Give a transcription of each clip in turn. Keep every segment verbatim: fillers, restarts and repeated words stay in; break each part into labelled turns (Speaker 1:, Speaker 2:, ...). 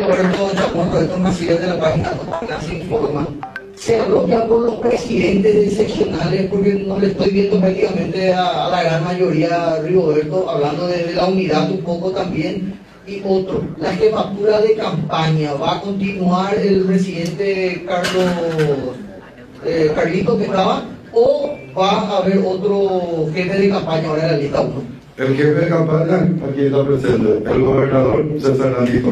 Speaker 1: Rigoberto Chamoto, esto me sigue de la página Casi Informa. Se bloquea por los presidentes de seccionales, porque no le estoy viendo prácticamente a, a la gran mayoría, Rigoberto, hablando de, de la unidad un poco también. Y otro, la jefatura de campaña, ¿va a continuar el presidente Carlos eh, Carlito que estaba, o va a haber otro jefe de campaña ahora en la lista uno?
Speaker 2: El jefe de campaña aquí está presente, el gobernador César Landito.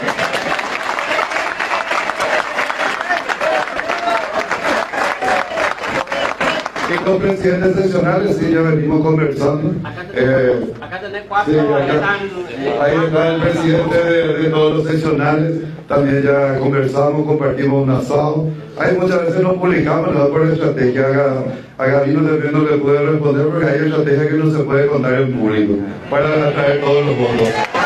Speaker 2: Y con presidentes seccionales sí ya venimos conversando. Eh,
Speaker 3: Acá tenés cuatro
Speaker 2: sí,
Speaker 3: que
Speaker 2: acá,
Speaker 3: están...
Speaker 2: ahí está el presidente de, de todos los seccionales. También ya conversamos, compartimos un asado. Ahí muchas veces nos publicamos, no por estrategia. A, a Gabino también no le puede responder porque hay estrategias que no se puede contar en público para atraer todos los votos.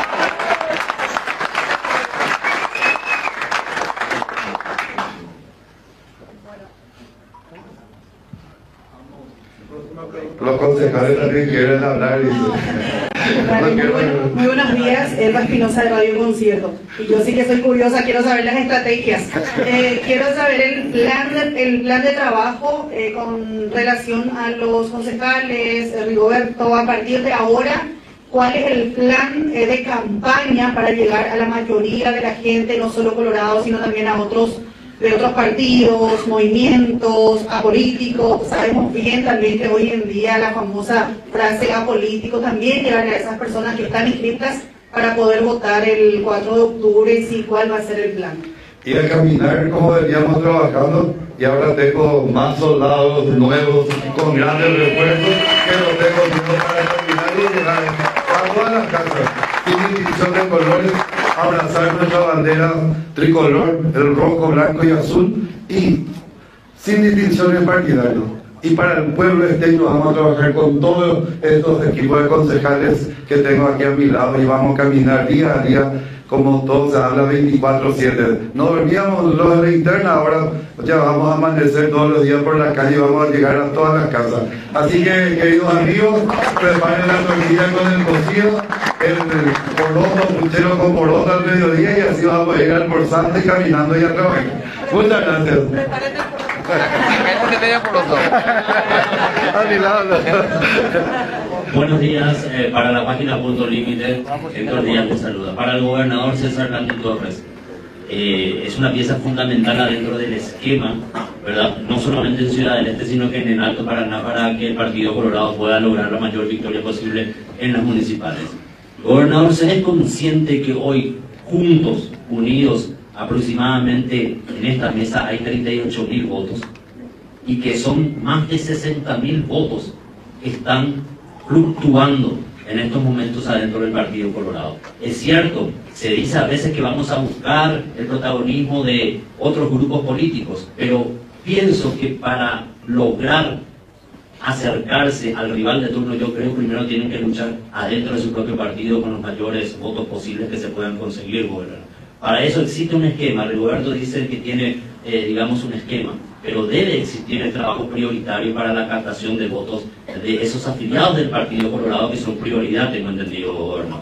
Speaker 2: Los concejales también quieren hablar y
Speaker 4: Vale, muy, bueno, muy buenos días, Elba Espinosa de Radio Concierto. Y yo sí que soy curiosa, quiero saber las estrategias. Eh, quiero saber el plan de, el plan de trabajo eh, con relación a los concejales, eh, Rigoberto, a partir de ahora, ¿cuál es el plan eh, de campaña para llegar a la mayoría de la gente, no solo Colorado, sino también a otros de otros partidos, movimientos, apolíticos? Sabemos bien también que hoy en día la famosa frase apolítico también llevan a esas personas que están inscritas para poder votar el cuatro de octubre. ¿Sí? ¿Cuál va a ser el plan?
Speaker 2: Y a caminar como veníamos trabajando, y ahora tengo más soldados nuevos con grandes refuerzos que los tengo listos para caminar y llegar a todas las casas, sin distinción de colores, abrazar nuestra bandera tricolor, el rojo, blanco y azul, y sin distinciones partidarias. Y para el pueblo esteño vamos a trabajar con todos estos equipos de concejales que tengo aquí a mi lado, y vamos a caminar día a día, como todo se habla, veinticuatro siete. No dormíamos los de la interna, ahora ya vamos a amanecer todos los días por la calle y vamos a llegar a todas las casas. Así que, queridos amigos, preparen la tortilla con el cocido, el poroto, puchero con poroto al mediodía, y así vamos a ir almorzando y caminando y a trabajar. Muchas gracias. A mi lado.
Speaker 5: Buenos días, eh, para la página Punto Límite, Héctor Díaz te saluda. Para el gobernador César Landito Torres, eh, es una pieza fundamental adentro del esquema, ¿verdad? No solamente en Ciudad del Este, sino que en el Alto Paraná, para que el Partido Colorado pueda lograr la mayor victoria posible en las municipales. Gobernador, ¿se es consciente que hoy, juntos, unidos, aproximadamente en esta mesa hay treinta y ocho mil votos, y que son más de sesenta mil votos que están fluctuando en estos momentos adentro del Partido Colorado? Es cierto, se dice a veces que vamos a buscar el protagonismo de otros grupos políticos, pero pienso que para lograr acercarse al rival de turno, yo creo primero tienen que luchar adentro de su propio partido con los mayores votos posibles que se puedan conseguir, gobernador. Para eso existe un esquema. Rigoberto dice que tiene, eh, digamos, un esquema, pero debe existir el trabajo prioritario para la captación de votos de esos afiliados del Partido Colorado que son prioridad, tengo entendido, gobernador.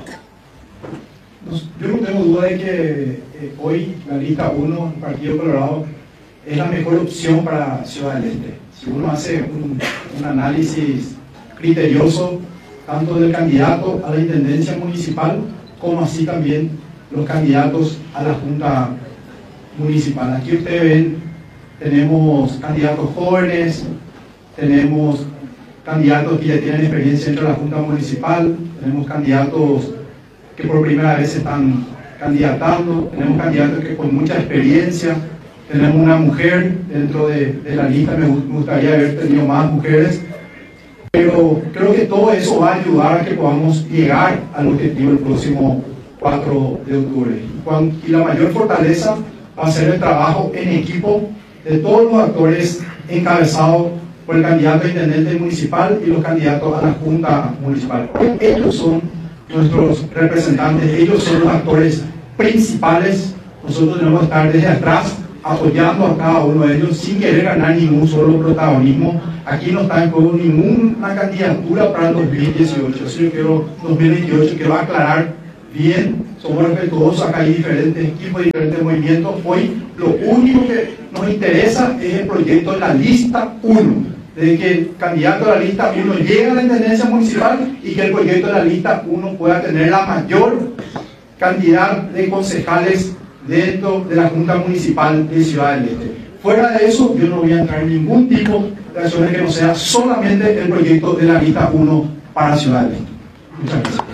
Speaker 6: Yo no tengo duda de que eh, hoy la lista uno, el Partido Colorado, es la mejor opción para Ciudad del Este. Si uno hace un, un análisis criterioso, tanto del candidato a la intendencia municipal, como así también los candidatos a la Junta Municipal. Aquí ustedes ven, tenemos candidatos jóvenes, tenemos candidatos que ya tienen experiencia dentro de la Junta Municipal, tenemos candidatos que por primera vez se están candidatando, tenemos candidatos que con mucha experiencia, tenemos una mujer dentro de, de la lista, me gustaría haber tenido más mujeres, pero creo que todo eso va a ayudar a que podamos llegar al objetivo el próximo cuatro de octubre. Y la mayor fortaleza va a ser el trabajo en equipo de todos los actores encabezados por el candidato a intendente municipal y los candidatos a la Junta Municipal. Ellos son nuestros representantes, ellos son los actores principales. Nosotros tenemos que estar desde atrás apoyando a cada uno de ellos sin querer ganar ningún solo protagonismo. Aquí no está en juego ninguna candidatura para el dos mil dieciocho. Eso yo quiero, dos mil veintiocho, quiero aclarar bien somos respetuosos, acá hay diferentes equipos, diferentes movimientos. Hoy lo único que nos interesa es el proyecto de la lista uno, de que el candidato a la lista uno llegue a la intendencia municipal y que el proyecto de la lista uno pueda tener la mayor cantidad de concejales dentro de la Junta Municipal de Ciudad del Este. Fuera de eso, yo no voy a entrar en ningún tipo de acciones que no sea solamente el proyecto de la lista uno para Ciudad del Este. Muchas gracias.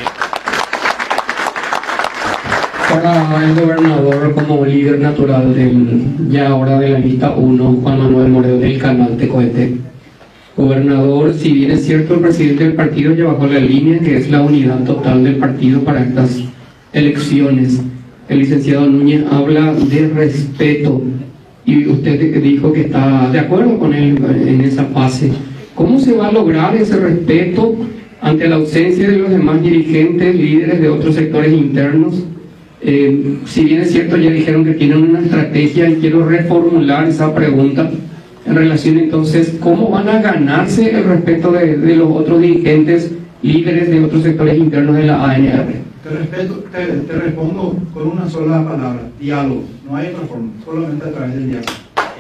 Speaker 3: Para el gobernador, como líder natural del, ya ahora de la lista uno, Juan Manuel Moreno del canal Tecoete. Gobernador, si bien es cierto, el presidente del partido ya bajó la línea, que es la unidad total del partido para estas elecciones. El licenciado Núñez habla de respeto y usted dijo que está de acuerdo con él en esa fase. ¿Cómo se va a lograr ese respeto ante la ausencia de los demás dirigentes, líderes de otros sectores internos? Eh, si bien es cierto, ya dijeron que tienen una estrategia y quiero reformular esa pregunta en relación entonces, ¿cómo van a ganarse el respeto de, de los otros dirigentes, líderes de otros sectores internos de la A N R?
Speaker 6: Te, respeto, te, te respondo con una sola palabra, diálogo. No hay otra forma, solamente a través del diálogo.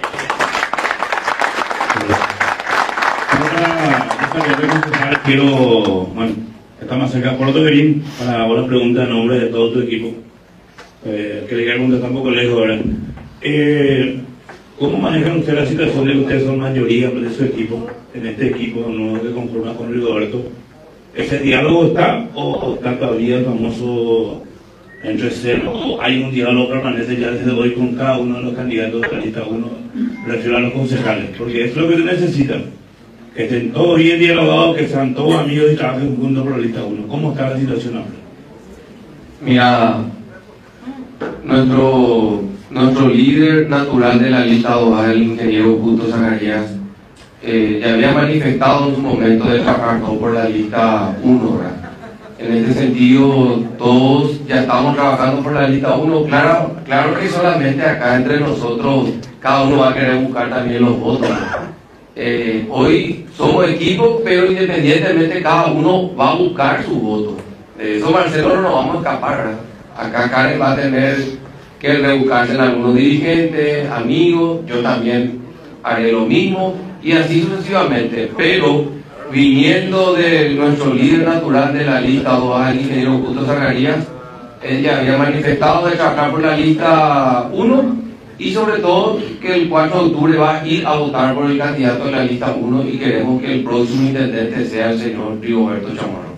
Speaker 7: Ahora, quiero, bueno, está más cerca, por otro querín, para una pregunta en nombre de todo tu equipo, eh, que le quiero contestar un poco lejos, ¿verdad? Eh, ¿Cómo manejan ustedes la situación de que ustedes son mayoría de su equipo, en este equipo nuevo que conforma con Rigoberto? ¿Ese diálogo está o, o está todavía el famoso entre cero? ¿O hay un diálogo permanente ya desde hoy con cada uno de los candidatos de la lista uno, refiero a los concejales? Porque es lo que se necesita, que estén todos bien dialogados, que sean todos amigos y trabajen juntos por la lista uno. ¿Cómo está la situación ahora?
Speaker 3: Mira, nuestro, nuestro líder natural de la lista dos, el ingeniero Justo Zacarías, eh, ya había manifestado en su momento de trabajar todo por la lista uno, ¿verdad? En este sentido, todos ya estamos trabajando por la lista uno. Claro, claro que solamente acá entre nosotros, cada uno va a querer buscar también los votos, ¿verdad? Eh, hoy somos equipo, pero independientemente cada uno va a buscar su voto. De eso, Marcelo, no nos vamos a escapar, ¿verdad? Acá Karen va a tener que rebuscarse en algunos dirigentes, amigos, yo también haré lo mismo y así sucesivamente. Pero viniendo de nuestro líder natural de la lista dos, el ingeniero Justo Zacarías, él ya había manifestado de trabajar por la lista uno y sobre todo que el cuatro de octubre va a ir a votar por el candidato de la lista uno y queremos que el próximo intendente sea el señor Rigoberto Chamorro.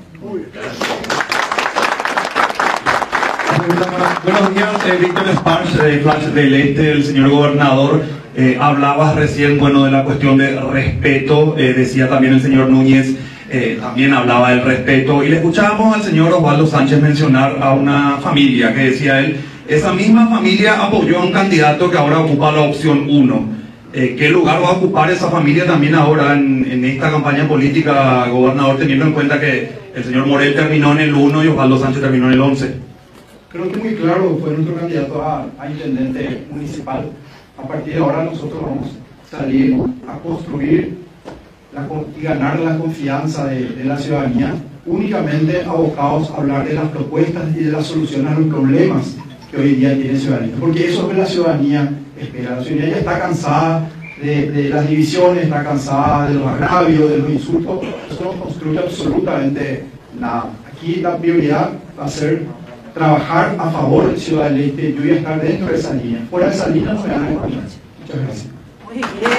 Speaker 8: Buenos días, eh, Víctor Sparks, de Flash del Este, el señor gobernador. Eh, hablabas recién, bueno, de la cuestión de respeto, eh, decía también el señor Núñez, eh, también hablaba del respeto, y le escuchábamos al señor Osvaldo Sánchez mencionar a una familia que decía él, esa misma familia apoyó a un candidato que ahora ocupa la opción uno. Eh, ¿Qué lugar va a ocupar esa familia también ahora en, en esta campaña política, gobernador, teniendo en cuenta que el señor Morel terminó en el uno y Osvaldo Sánchez terminó en el once?
Speaker 6: Creo que muy claro, fue nuestro candidato a, a intendente municipal. A partir de ahora nosotros vamos a salir a construir la, y ganar la confianza de, de la ciudadanía, únicamente abocados a hablar de las propuestas y de las soluciones a los problemas que hoy día tiene la ciudadanía. Porque eso es lo que la ciudadanía espera. La ciudadanía ya está cansada de, de las divisiones, está cansada de los agravios, de los insultos. Eso no construye absolutamente nada. Aquí la prioridad va a ser trabajar a favor de Ciudad del Este. Yo voy a estar dentro de esa línea. Fuera de esa línea no me van a encontrar. Muchas gracias.
Speaker 4: Muy bien.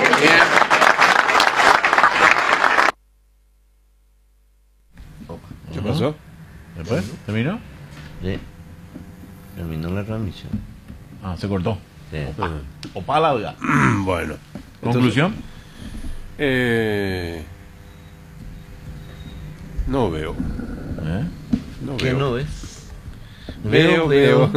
Speaker 9: ¿Qué pasó? ¿Después? ¿Terminó?
Speaker 10: Sí. Terminó la transmisión.
Speaker 9: Ah, se cortó.
Speaker 10: Sí.
Speaker 9: O para la
Speaker 10: Bueno.
Speaker 9: ¿Conclusión?
Speaker 10: Entonces, eh, no veo.
Speaker 9: ¿Eh?
Speaker 10: No
Speaker 5: ¿Qué
Speaker 10: veo.
Speaker 5: no ves?
Speaker 10: Veo, veo.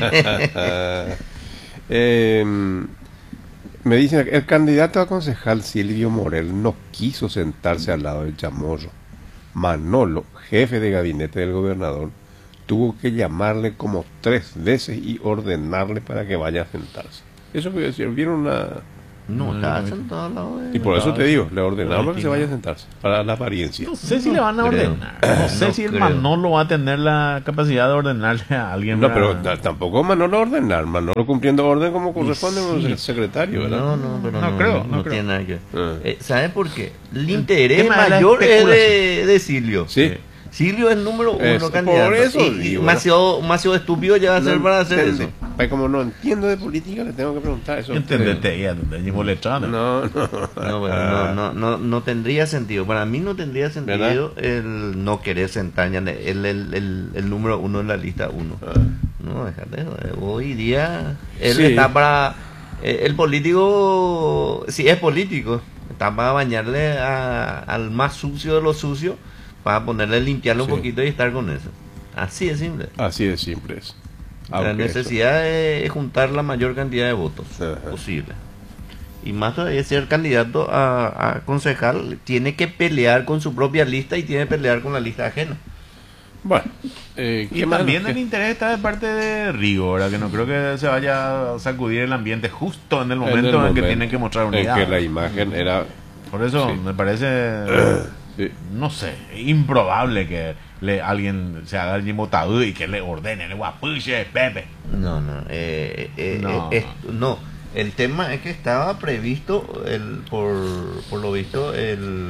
Speaker 10: eh, me dicen que el candidato a concejal Silvio Morel no quiso sentarse al lado del Chamorro. Manolo, jefe de gabinete del gobernador, tuvo que llamarle como tres veces y ordenarle para que vaya a sentarse. Eso quiere decir, vieron una,
Speaker 11: No, estaba sentado al lado de...
Speaker 10: Y por eso te digo, le ordenamos que se vaya a sentarse, para la apariencia.
Speaker 9: No sé si le van a
Speaker 11: creo.
Speaker 9: ordenar. No sé
Speaker 11: No
Speaker 9: si el
Speaker 11: creo.
Speaker 9: Manolo va a tener la capacidad de ordenarle a alguien.
Speaker 10: No,
Speaker 9: para-
Speaker 10: pero ta- tampoco Manolo ordenar, Manolo cumpliendo orden como corresponde a un
Speaker 9: sí.
Speaker 10: secretario, ¿verdad?
Speaker 11: No, no, pero
Speaker 9: No
Speaker 11: no,
Speaker 9: creo,
Speaker 11: no,
Speaker 9: no
Speaker 11: no
Speaker 9: creo.
Speaker 11: tiene nada que ver.
Speaker 10: Ah.
Speaker 11: Eh, ¿Saben por qué? El interés
Speaker 9: tema de la
Speaker 11: mayor es
Speaker 9: especulación.
Speaker 11: de, de Silvio.
Speaker 10: Sí.
Speaker 11: Silvio es el número uno
Speaker 10: Eso,
Speaker 11: candidato.
Speaker 10: por eso
Speaker 11: y,
Speaker 10: digo,
Speaker 11: y
Speaker 10: ¿verdad?
Speaker 11: demasiado, demasiado estúpido ya va a ser
Speaker 10: No
Speaker 11: para hacer
Speaker 10: entiende.
Speaker 11: eso.
Speaker 10: Pues como no entiendo de política, le tengo que preguntar eso.
Speaker 9: Entendete, ya, donde hay boletrana.
Speaker 10: No, no.
Speaker 11: No, bueno, no, no, no, no tendría sentido. Para mí no tendría sentido el no querer sentar ya el, el, el, el número uno en la lista uno.
Speaker 10: Ah.
Speaker 11: No, déjate, joder. Hoy día él
Speaker 10: Sí.
Speaker 11: está para... eh, El político, si es político, está para bañarle a- al más sucio de los sucios, para ponerle, limpiarle un
Speaker 10: Sí.
Speaker 11: poquito y estar con eso. Así de simple.
Speaker 10: Así de simple es.
Speaker 11: La
Speaker 10: Aunque
Speaker 11: necesidad es juntar la mayor cantidad de votos
Speaker 10: Ajá.
Speaker 11: posible. Y más todavía, ser candidato a, a concejal tiene que pelear con su propia lista y tiene que pelear con la lista ajena.
Speaker 10: eso- Bueno, eh,
Speaker 9: Y
Speaker 10: ¿qué más
Speaker 9: también
Speaker 10: nos
Speaker 9: el
Speaker 10: queda?
Speaker 9: interés está de parte de Rigo, ¿verdad? Que no creo que se vaya a sacudir el ambiente justo en el
Speaker 10: En
Speaker 9: momento
Speaker 10: el
Speaker 9: en, que
Speaker 10: momento
Speaker 9: tienen que mostrar
Speaker 10: en
Speaker 9: unidad.
Speaker 10: que la imagen era...
Speaker 9: Por eso
Speaker 10: Sí.
Speaker 9: me parece,
Speaker 10: Sí.
Speaker 9: no sé, improbable que le, alguien se haga el mismo tabú y que le ordene, le guapuche, Pepe.
Speaker 11: No, no, eh, eh,
Speaker 9: No.
Speaker 11: eh, es- no. El tema es que estaba previsto, el, por, por lo visto, el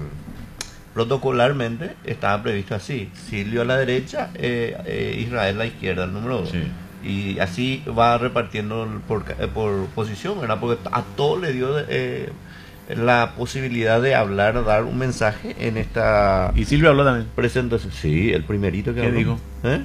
Speaker 11: protocolarmente estaba previsto así: Silvio a la derecha, eh, eh, Israel a la izquierda, el número dos.
Speaker 9: Sí.
Speaker 11: Y así va repartiendo el- por, ca- eh, por posición, ¿verdad? Porque a todos le dio eh, la posibilidad de hablar, dar un mensaje en esta
Speaker 9: Y Silvio habló también.
Speaker 11: presentación. Sí, el primerito que
Speaker 9: ¿Qué
Speaker 11: habló.
Speaker 9: dijo?
Speaker 11: ¿Eh?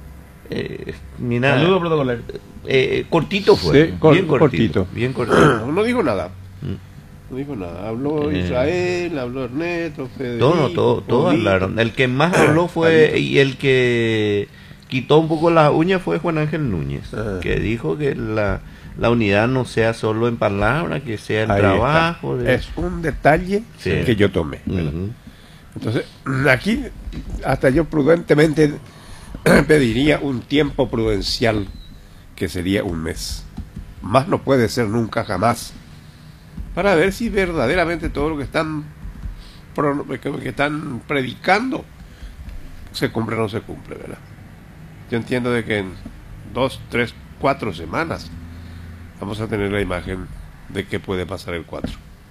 Speaker 11: Eh, mira,
Speaker 9: Saludo protocolar.
Speaker 11: eh, cortito fue,
Speaker 10: Sí, cor-
Speaker 11: bien cortito,
Speaker 10: cortito.
Speaker 11: bien cortito.
Speaker 10: No dijo nada.
Speaker 11: Mm.
Speaker 10: No dijo nada. Habló
Speaker 11: Eh.
Speaker 10: Israel, habló Ernesto, Federico.
Speaker 11: Todos, todos, todos
Speaker 10: Polito.
Speaker 11: hablaron. El que más habló fue,
Speaker 10: Alito.
Speaker 11: y el que quitó un poco las uñas fue Juan Ángel Núñez,
Speaker 10: Ah.
Speaker 11: que dijo que la, la unidad no sea solo en palabras, que sea el
Speaker 10: Ahí
Speaker 11: trabajo.
Speaker 10: está.
Speaker 11: de-
Speaker 10: Es un detalle
Speaker 11: Sí.
Speaker 10: que yo tomé. ¿verdad?
Speaker 11: Ujú.
Speaker 10: Entonces, aquí hasta yo prudentemente pediría un tiempo prudencial que sería un mes. Más no puede ser nunca jamás. Para ver si verdaderamente todo lo que están pro- que están predicando se cumple o no se cumple, ¿verdad? Yo entiendo de que en dos, tres, cuatro semanas vamos a tener la imagen de qué puede pasar el cuatro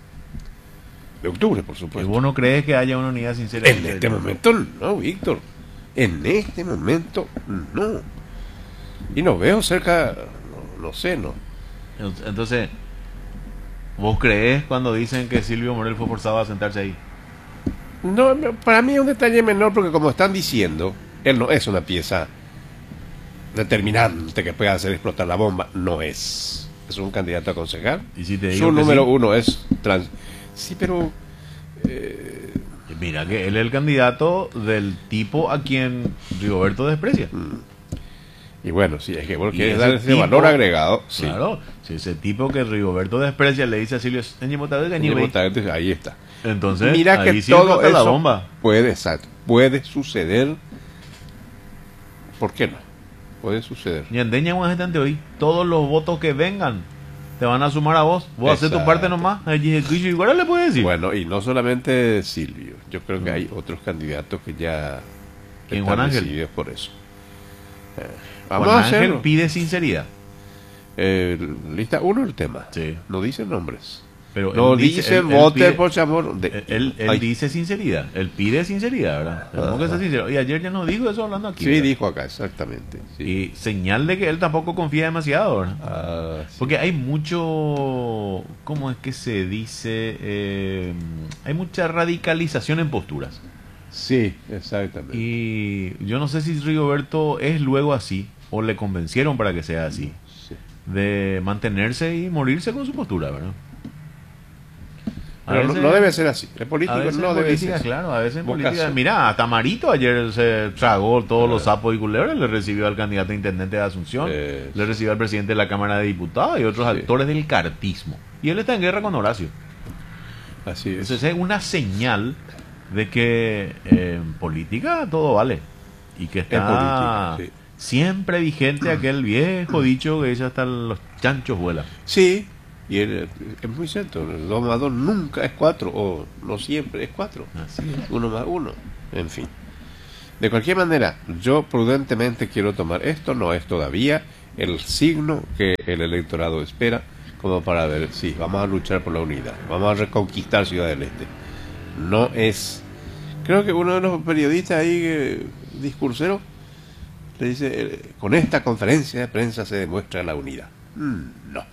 Speaker 10: de octubre, por
Speaker 9: ¿Y
Speaker 10: supuesto.
Speaker 9: vos no crees que haya una unidad sincera?
Speaker 10: En este momento no, Víctor. En este momento no. Y no veo cerca, no, no sé, no.
Speaker 9: Entonces, ¿vos crees cuando dicen que Silvio Morel fue forzado a sentarse ahí?
Speaker 10: No, no, para mí es un detalle menor porque como están diciendo, él no es una pieza determinante que pueda hacer explotar la bomba. No es. Es un candidato a concejal.
Speaker 9: ¿Y si te digo
Speaker 10: Su
Speaker 9: que
Speaker 10: número
Speaker 9: sí?
Speaker 10: uno es trans. Sí, pero eh,
Speaker 9: Mira que él es el candidato del tipo a quien Rigoberto desprecia.
Speaker 10: y bueno, si es que vos
Speaker 9: Y
Speaker 10: quieres
Speaker 9: ese
Speaker 10: dar ese
Speaker 9: tipo-
Speaker 10: valor agregado, sí.
Speaker 9: Claro, si ese tipo que Rigoberto desprecia le dice a Silvio, "Ñe, botado de
Speaker 10: Y
Speaker 9: ñe, güey".
Speaker 10: votantes, ahí está.
Speaker 9: Entonces,
Speaker 10: Mira
Speaker 9: ahí
Speaker 10: que
Speaker 9: sí
Speaker 10: todo
Speaker 9: explota la
Speaker 10: eso
Speaker 9: bomba.
Speaker 10: puede, exacto, puede suceder. ¿Por qué no? Puede suceder.
Speaker 9: Y en Deña bastante hoy, todos los votos que vengan te van a sumar a vos. Vos haces tu
Speaker 10: Exacto.
Speaker 9: parte nomás. Allí el juicio igual le puedes decir.
Speaker 10: Bueno, y no solamente Silvio, yo creo que hay otros candidatos que ya
Speaker 9: ¿Quién,
Speaker 10: están
Speaker 9: Juan Ángel?
Speaker 10: decididos por eso. Eh, vamos
Speaker 9: Juan
Speaker 10: a
Speaker 9: Ángel
Speaker 10: hacerlo.
Speaker 9: pide sinceridad.
Speaker 10: Eh, lista uno el tema.
Speaker 9: Sí.
Speaker 10: No dice nombres.
Speaker 9: Pero
Speaker 10: No
Speaker 9: él dice-
Speaker 10: dice
Speaker 9: él- él
Speaker 10: voten
Speaker 9: pide-
Speaker 10: por amor. De,
Speaker 9: Él, él- él
Speaker 10: Ay,
Speaker 9: dice sinceridad. Él pide sinceridad, ¿verdad? Tenemos que ser sinceros. Y ayer ya nos dijo eso hablando aquí.
Speaker 10: sí,
Speaker 9: ¿verdad?
Speaker 10: dijo acá, exactamente. Sí.
Speaker 9: Y señal de que él tampoco confía demasiado, ¿verdad?
Speaker 10: Ah, sí.
Speaker 9: Porque hay mucho, ¿cómo es que se dice? Eh, hay mucha radicalización en posturas.
Speaker 10: Sí, exactamente.
Speaker 9: Y yo no sé si Rigoberto es luego así, o le convencieron para que sea así,
Speaker 10: Sí.
Speaker 9: de mantenerse y morirse con su postura, ¿verdad? A
Speaker 10: Pero no,
Speaker 9: veces-
Speaker 10: no debe ser así. El
Speaker 9: A
Speaker 10: político
Speaker 9: veces
Speaker 10: no
Speaker 9: en
Speaker 10: debe
Speaker 9: política,
Speaker 10: ser así.
Speaker 9: claro, a veces en
Speaker 10: Bocazo.
Speaker 9: política. Mira, hasta Marito ayer se tragó todos los sapos y culebras, le recibió al candidato a intendente de Asunción,
Speaker 10: Eh,
Speaker 9: le recibió al presidente de la Cámara de Diputados y otros
Speaker 10: Sí.
Speaker 9: actores del cartismo. Y él está en guerra con Horacio.
Speaker 10: Así es.
Speaker 9: Entonces es una señal de que eh, en política todo vale. Y que está
Speaker 10: política, sí.
Speaker 9: siempre vigente aquel viejo dicho que dice hasta los chanchos vuelan.
Speaker 10: Sí, Y él, es muy cierto, dos más dos nunca es cuatro, o no siempre es cuatro.
Speaker 9: Así es.
Speaker 10: Uno más uno, en fin. De cualquier manera, yo prudentemente quiero tomar esto, no es todavía el signo que el electorado espera, como para ver, sí, vamos a luchar por la unidad, vamos a reconquistar Ciudad del Este. No es... Creo que uno de los periodistas ahí, eh, discurseros, le dice, eh, con esta conferencia de prensa se demuestra la unidad. Mm, no.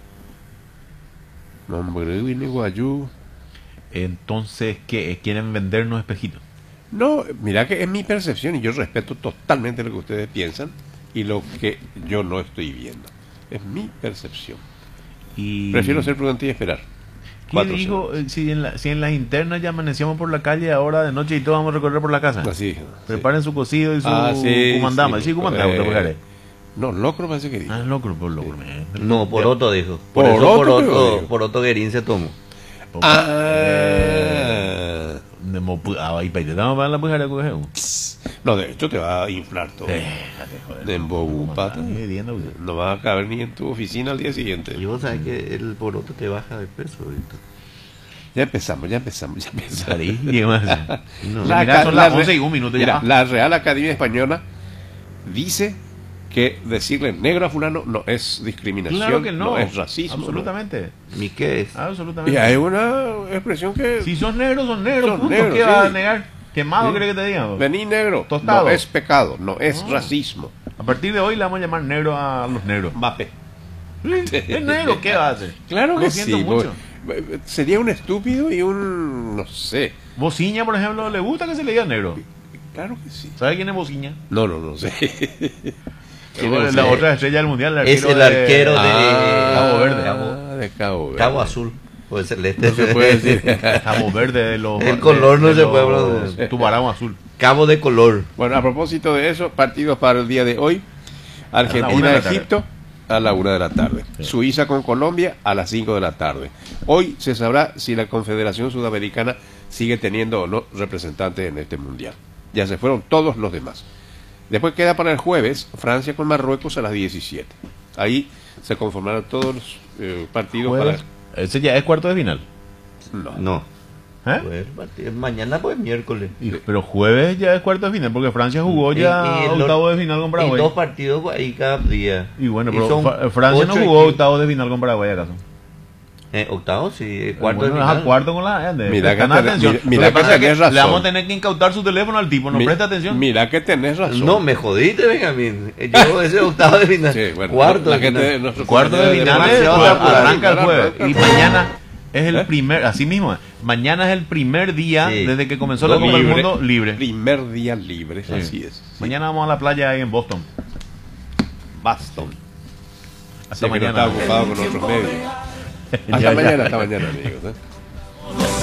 Speaker 10: No, hombre, viene Guayú.
Speaker 9: Entonces, ¿qué? ¿Quieren vendernos espejitos?
Speaker 10: No, mira que es mi percepción y yo respeto totalmente lo que ustedes piensan y lo que yo no estoy viendo. Es mi percepción.
Speaker 9: Y...
Speaker 10: Prefiero ser prudente y esperar.
Speaker 9: ¿Quién dijo, eh, si, en la, si en las internas ya amanecíamos por la calle ahora de noche y todos vamos a recorrer por la casa?
Speaker 10: Así.
Speaker 9: Preparen sí. su cocido y su
Speaker 10: ah, sí,
Speaker 9: comandama.
Speaker 10: Sí,
Speaker 9: ¿Sí, comandama?
Speaker 10: Eh, no, locro parece que dijo.
Speaker 9: Ah, locro, por locro.
Speaker 11: Sí. No, por otro dijo. Por,
Speaker 10: por
Speaker 11: eso
Speaker 10: otro,
Speaker 11: por otro, por otro Guerín se tomó.
Speaker 10: Ah.
Speaker 9: Ahí para te damos la mujer de
Speaker 10: No, de hecho te va a inflar todo. De embobupata. No vas a caber ni en tu oficina al día siguiente.
Speaker 11: Y vos sabés que el poroto te baja de peso ahorita.
Speaker 10: Ya empezamos, ya empezamos, ya empezamos.
Speaker 9: No, la, mira, son las once y un minuto ya.
Speaker 10: Mira, la Real Academia Española dice que decirle negro a fulano no es discriminación,
Speaker 9: claro que no,
Speaker 10: no es racismo.
Speaker 9: Absolutamente.
Speaker 10: ¿no?
Speaker 11: ¿Ni qué es?
Speaker 9: Absolutamente.
Speaker 10: Y hay una expresión que...
Speaker 9: Si son negros, son negros,
Speaker 10: son
Speaker 9: punto.
Speaker 10: negros,
Speaker 9: ¿Qué
Speaker 10: sí.
Speaker 9: vas a negar? ¿Quemado
Speaker 10: sí.
Speaker 9: crees que te digan?
Speaker 10: Vení negro,
Speaker 9: tostado.
Speaker 10: No es pecado, no es
Speaker 9: no.
Speaker 10: racismo.
Speaker 9: A partir de hoy le vamos a llamar negro a los negros.
Speaker 10: Mbappé.
Speaker 9: Es negro, ¿qué va a hacer?
Speaker 10: Claro que
Speaker 9: Lo siento
Speaker 10: sí.
Speaker 9: mucho.
Speaker 10: Sería un estúpido y un... no sé.
Speaker 9: Bociña, por ejemplo, ¿le gusta que se le diga negro?
Speaker 10: Claro que sí.
Speaker 9: ¿Sabe quién es Bociña?
Speaker 10: No, no, no sé.
Speaker 9: La sé? Otra estrella del mundial, el
Speaker 11: es el arquero de, de
Speaker 10: ah,
Speaker 11: Cabo Verde.
Speaker 10: Cabo, de Cabo Verde.
Speaker 11: Cabo Azul. Puede ser celeste.
Speaker 10: No se puede decir.
Speaker 9: Cabo Verde de los.
Speaker 11: El color
Speaker 9: de,
Speaker 11: no
Speaker 9: de
Speaker 11: se puede hablar.
Speaker 9: Tubarão azul.
Speaker 11: Cabo de color.
Speaker 10: Bueno, a propósito de eso, partidos para el día de hoy: Argentina-Egipto a la una de la tarde. Sí. Suiza con Colombia a las cinco de la tarde. Hoy se sabrá si la Confederación Sudamericana sigue teniendo o no representantes en este mundial. Ya se fueron todos los demás. Después queda para el jueves Francia con Marruecos a las diecisiete. Ahí se conformarán todos los eh, partidos
Speaker 9: ¿Jueves? Para... ¿Ese ya es cuarto de final?
Speaker 11: No. No.
Speaker 9: ¿Eh?
Speaker 11: Pues, mañana pues miércoles.
Speaker 9: Y, pero jueves ya es cuarto de final, porque Francia jugó ya octavo de final con Paraguay.
Speaker 11: Y dos partidos ahí cada día.
Speaker 9: Y bueno, pero Francia no jugó octavo de final con Paraguay, ¿acaso?
Speaker 11: Eh, octavo, sí, cuarto
Speaker 9: bueno,
Speaker 11: de final.
Speaker 9: cuarto con la... Eh,
Speaker 10: mira que, ten,
Speaker 9: atención.
Speaker 10: mira, mira que tenés razón.
Speaker 9: Le vamos a tener que incautar su teléfono al tipo, no
Speaker 10: Mi,
Speaker 9: presta atención.
Speaker 10: Mira que tenés razón.
Speaker 11: No, me jodiste, Benjamín. Yo ese octavo de final.
Speaker 10: Sí, bueno,
Speaker 11: cuarto
Speaker 10: la
Speaker 11: de final.
Speaker 10: Gente,
Speaker 9: cuarto de final es, arranca el jueves. Y mañana es el
Speaker 10: ¿Eh?
Speaker 9: primer, así mismo, mañana es el primer día sí. desde que comenzó
Speaker 10: no,
Speaker 9: la Copa del
Speaker 10: libre,
Speaker 9: Mundo libre.
Speaker 10: Primer día libre, sí. Así es. Sí.
Speaker 9: Mañana vamos a la playa ahí en Boston.
Speaker 10: Boston.
Speaker 9: Hasta
Speaker 10: sí,
Speaker 9: mañana.
Speaker 10: Que no está ocupado con otros medios. Hasta
Speaker 9: ya,
Speaker 10: mañana,
Speaker 9: ya.
Speaker 10: hasta mañana, amigos. ¿eh?